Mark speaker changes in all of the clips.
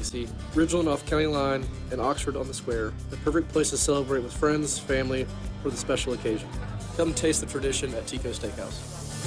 Speaker 1: legacy. Ridgeland off County Line and Oxford on the Square, the perfect place to celebrate with friends, family, or the special occasion. Come taste the tradition at Tico Steakhouse.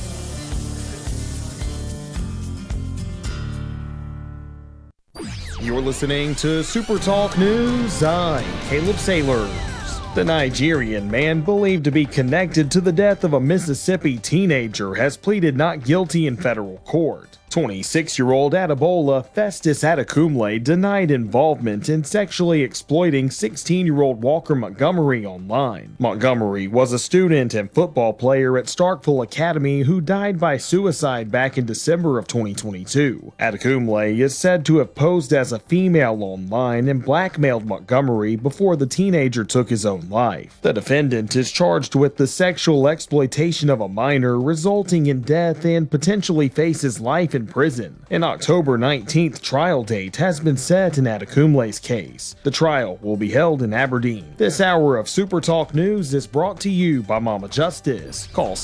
Speaker 2: You're listening to Super Talk News. I'm Caleb Sailors. The Nigerian man believed to be connected to the death of a Mississippi teenager has pleaded not guilty in federal court. 26-year-old Adebola Festus Adekunle denied involvement in sexually exploiting 16-year-old Walker Montgomery online. Montgomery was a student and football player at Starkville Academy who died by suicide back in December of 2022. Adekunle is said to have posed as a female online and blackmailed Montgomery before the teenager took his own life. The defendant is charged with the sexual exploitation of a minor resulting in death and potentially faces life in prison. An October 19th trial date has been set in Adekunle's case. The trial will be held in Aberdeen. This hour of Super Talk News is brought to you by Mama Justice. Call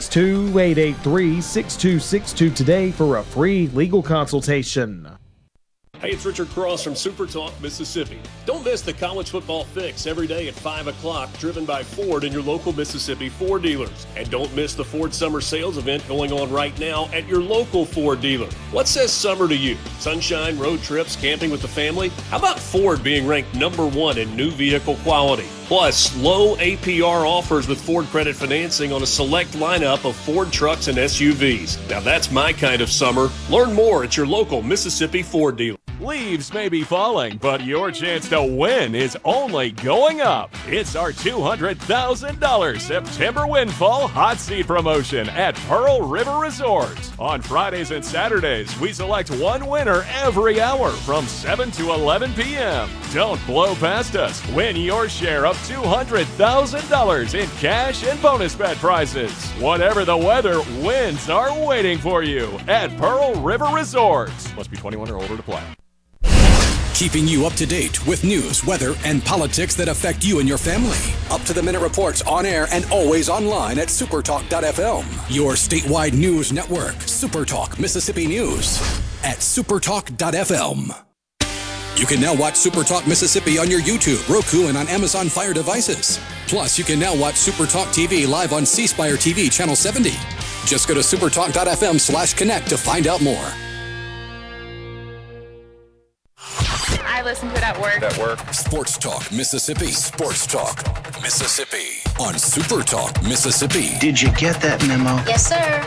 Speaker 2: 662-883-6262 today for a free legal consultation.
Speaker 3: Hey, it's Richard Cross from Super Talk, Mississippi. Don't miss the college football fix every day at 5 o'clock, driven by Ford and your local Mississippi Ford dealers. And don't miss the Ford Summer Sales event going on right now at your local Ford dealer. What says summer to you? Sunshine, road trips, camping with the family? How about Ford being ranked #1 in new vehicle quality? Plus, low APR offers with Ford credit financing on a select lineup of Ford trucks and SUVs. Now that's my kind of summer. Learn more at your local Mississippi Ford dealer.
Speaker 4: Leaves may be falling, but your chance to win is only going up. It's our $200,000 September Windfall Hot Seat promotion at Pearl River Resort. On Fridays and Saturdays, we select one winner every hour from 7 to 11 p.m. Don't blow past us. Win your share of $200,000 in cash and bonus bet prizes. Whatever the weather, wins are waiting for you at Pearl River Resort. Must be 21 or older to play.
Speaker 5: Keeping you up to date with news, weather, and politics that affect you and your family. Up-to-the-minute reports on air and always online at supertalk.fm. Your statewide news network, Supertalk Mississippi News at supertalk.fm. You can now watch Supertalk Mississippi on your YouTube, Roku, and on Amazon Fire devices. Plus, you can now watch Supertalk TV live on C Spire TV Channel 70. Just go to supertalk.fm/connect to find out more.
Speaker 6: I listen to it at work.
Speaker 5: Sports Talk Mississippi. Sports Talk Mississippi on Super Talk Mississippi.
Speaker 7: Did you get that memo?
Speaker 6: Yes, sir.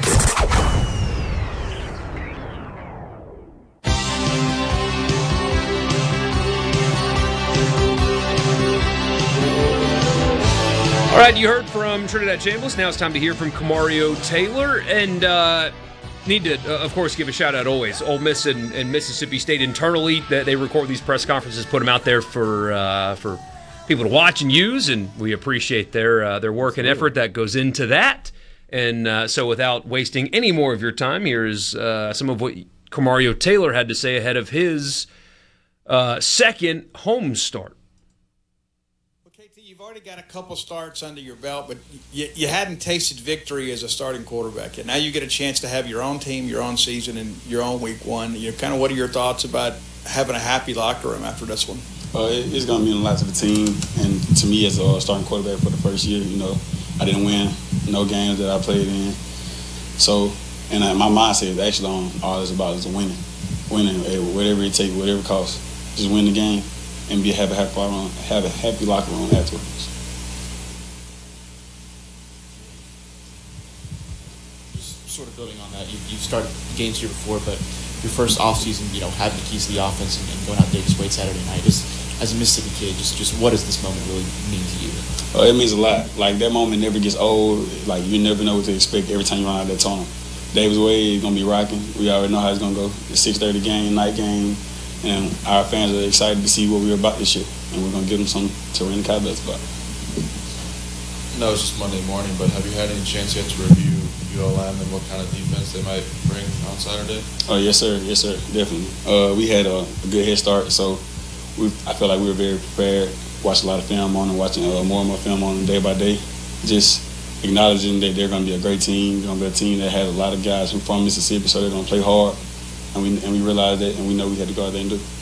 Speaker 8: All right, you heard from Trinidad Chambliss. Now it's time to hear from Kamario Taylor. And need to, of course, give a shout-out always. Ole Miss and Mississippi State internally, they record these press conferences, put them out there for people to watch and use, and we appreciate their work and effort that goes into that. And so without wasting any more of your time, here's some of what Kamario Taylor had to say ahead of his second home start.
Speaker 9: You've already got a couple starts under your belt, but you hadn't tasted victory as a starting quarterback yet. Now you get a chance to have your own team, your own season, and your own week one. Kind of what are your thoughts about having a happy locker room after this one?
Speaker 10: It's going to mean a lot to the team, and to me as a starting quarterback for the first year. I didn't win no games that I played in. So, and my mindset is actually on all it's about is winning, whatever it takes, whatever it costs. Just win the game. And have a happy locker room afterwards.
Speaker 11: Just sort of building on that, you started games here before, but your first offseason, having the keys to the offense and going out Davis Wade Saturday night, just as a Mississippi kid, just what does this moment really mean to you?
Speaker 10: It means a lot. Like, that moment never gets old. Like, you never know what to expect every time you run out that tunnel. Davis Wade is going to be rocking. We already know how it's going to go. The 6:30 game, night game. And our fans are excited to see what we're about this year. And we're going to give them something to ring the Cowboys about.
Speaker 12: No, it's just Monday morning, but have you had any chance yet to review ULM and what kind of defense they might bring on Saturday?
Speaker 10: Oh, yes, sir. Yes, sir. Definitely. We had a good head start, so I feel like we were very prepared. Watched a lot of film on them, watching more and more film on them day by day. Just acknowledging that they're going to be a great team. They're going to be a team that has a lot of guys who are from Mississippi, so they're going to play hard. And we realized that, and we know we had to go out there and do it.